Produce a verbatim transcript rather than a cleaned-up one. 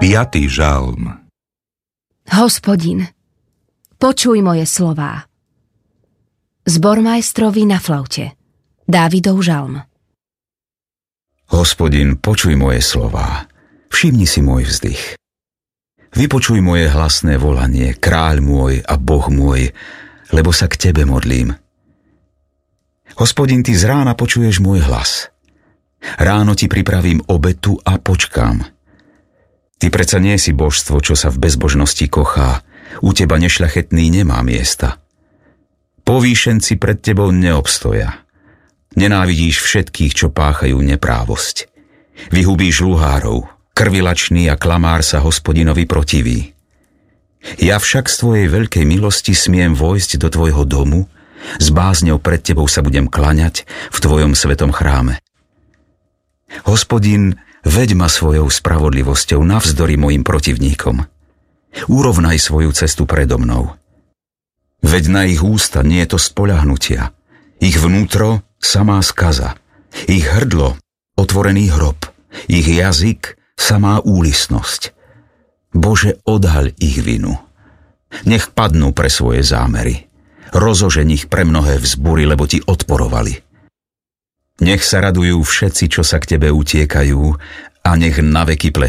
Piatý žalm. Hospodin, počuj moje slová. Zbormajstrovi na flaute. Dávidov žalm. Hospodin, počuj moje slová. Všimni si môj vzdych. Vypočuj moje hlasné volanie, kráľ môj a Boh môj, lebo sa k tebe modlím. Hospodin, ty z rána počuješ môj hlas. Ráno ti pripravím obetu a počkám. Ty predsa nie si božstvo, čo sa v bezbožnosti kochá. U teba nešľachetný nemá miesta. Povýšenci pred tebou neobstoja. Nenávidíš všetkých, čo páchajú neprávosť. Vyhubíš luhárov, krvilačný a klamár sa Hospodinovi protiví. Ja však z tvojej veľkej milosti smiem vojsť do tvojho domu, s bázňou pred tebou sa budem klaňať v tvojom svetom chráme. Hospodin, veď ma svojou spravodlivosťou navzdory mojim protivníkom. Urovnaj svoju cestu predo mnou. Veď na ich ústa nie je to spoľahnutia, ich vnútro samá skaza, ich hrdlo otvorený hrob, ich jazyk samá úlisnosť. Bože, odhaľ ich vinu. Nech padnú pre svoje zámery. Rozožeň ich pre mnohé vzbury, lebo ti odporovali. Nech sa radujú všetci, čo sa k tebe utiekajú, a nech naveky plesú.